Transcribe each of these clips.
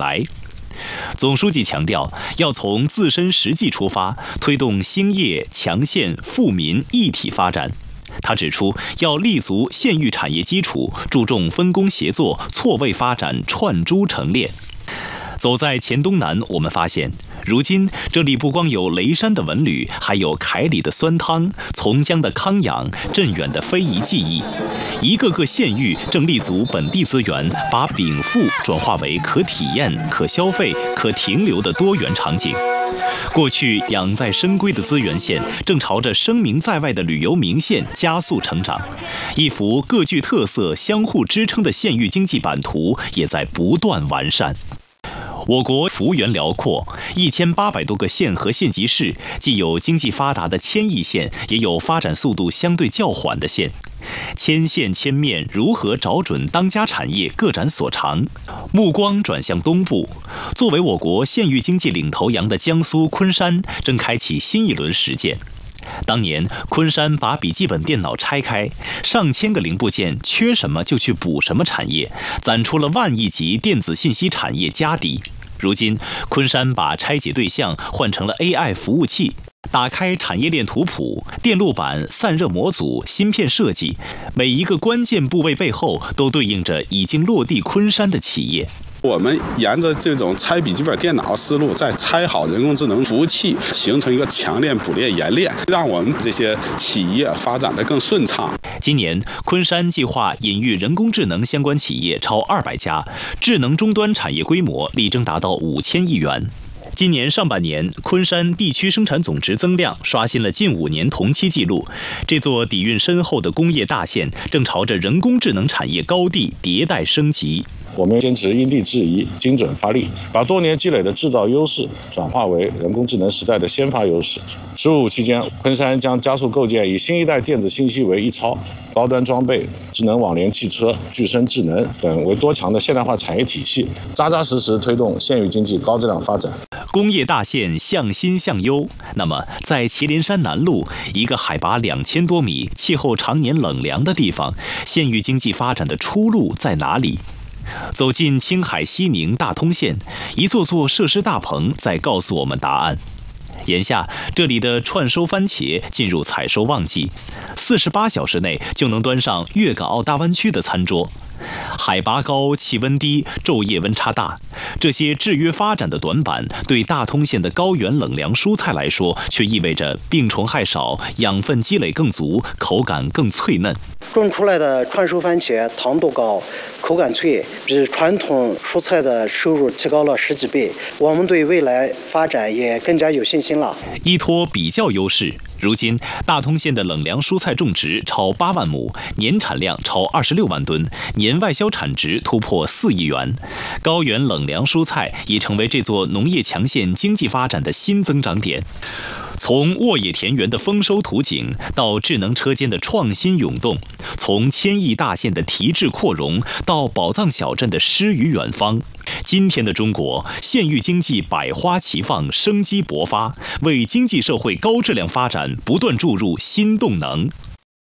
来。总书记强调，要从自身实际出发，推动兴业、强县、富民一体发展。他指出，要立足县域产业基础，注重分工协作、错位发展、串珠成链。走在黔东南，我们发现，如今这里不光有雷山的文旅，还有凯里的酸汤、从江的康养、镇远的非遗技艺。一个个县域正立足本地资源，把禀赋转化为可体验、可消费、可停留的多元场景。过去养在深闺的资源县，正朝着声名在外的旅游名县加速成长。一幅各具特色、相互支撑的县域经济版图也在不断完善。我国幅员辽阔，1800多个县和县级市，既有经济发达的千亿县，也有发展速度相对较缓的县。千县千面，如何找准当家产业，各展所长？目光转向东部，作为我国县域经济领头羊的江苏昆山，正开启新一轮实践。当年，昆山把笔记本电脑拆开，上千个零部件，缺什么就去补什么产业，攒出了万亿级电子信息产业家底。如今，昆山把拆解对象换成了 AI 服务器，打开产业链图谱，电路板、散热模组、芯片设计，每一个关键部位背后都对应着已经落地昆山的企业。 我们沿着这种拆笔记本电脑思路，再拆好人工智能服务器，形成一个强链、补链、冶链，让我们这些企业发展得更顺畅。 今年，昆山计划引育人工智能相关企业超200家，智能终端产业规模力争达到5000亿元。今年上半年，昆山地区生产总值增量刷新了近5年同期纪录。这座底蕴深厚的工业大县，正朝着人工智能产业高地迭代升级。 我们坚持因地制宜、精准发力，把多年积累的制造优势转化为人工智能时代的先发优势。15期间，昆山将加速构建以新一代电子信息为一超、高端装备、智能网联汽车、具身智能等为多强的现代化产业体系，扎扎实实推动县域经济高质量发展。 工业大县向新向优。那么，在祁连山南麓一个海拔2000多米、气候常年冷凉的地方，县域经济发展的出路在哪里？走进青海西宁大通县，一座座设施大棚在告诉我们答案。眼下，这里的串收番茄进入采收旺季，48小时内就能端上粤港澳大湾区的餐桌。海拔高，气温低，昼夜温差大，这些制约发展的短板，对大通县的高原冷凉蔬菜来说，却意味着病虫害少，养分积累更足，口感更脆嫩。 种出来的串收番茄糖度高，口感脆，比传统蔬菜的收入提高了10几倍。我们对未来发展也更加有信心了。 依托比较优势，如今大通县的冷凉蔬菜种植超8万亩，年产量超26万吨，年外销产值突破4亿元。高原冷凉蔬菜已成为这座农业强县经济发展的新增长点。从沃野田园的丰收图景到智能车间的创新涌动，从千亿大县的提质扩容到宝藏小镇的诗与远方，今天的中国县域经济百花齐放，生机勃发，为经济社会高质量发展不断注入新动能。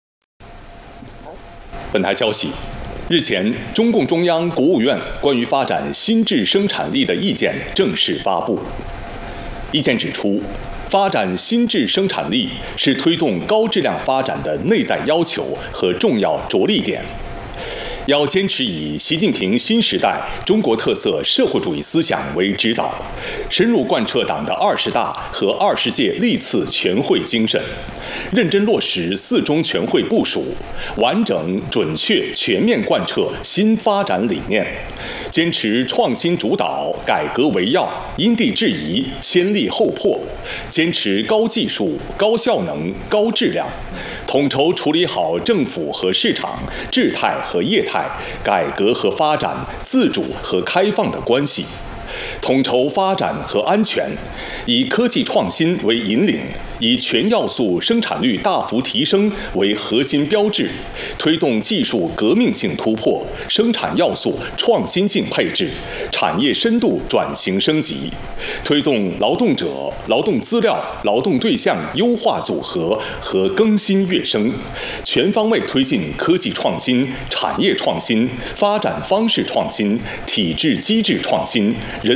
本台消息，日前，中共中央、国务院关于发展新质生产力的意见正式发布。意见指出，发展新质生产力是推动高质量发展的内在要求和重要着力点。要坚持以习近平新时代中国特色社会主义思想为指导，深入贯彻党的20大和20届历次全会精神，认真落实4中全会部署，完整、准确、全面贯彻新发展理念，坚持创新主导、改革为要、因地制宜、先立后破，坚持高技术、高效能、高质量，统筹处理好政府和市场、质态和业态、改革和发展、自主和开放的关系，统筹发展和安全，以科技创新为引领，以全要素生产率大幅提升为核心标志，推动技术革命性突破、生产要素创新性配置、产业深度转型升级，推动劳动者、劳动资料、劳动对象优化组合和更新跃升，全方位推进科技创新、产业创新、发展方式创新、体制机制创新、人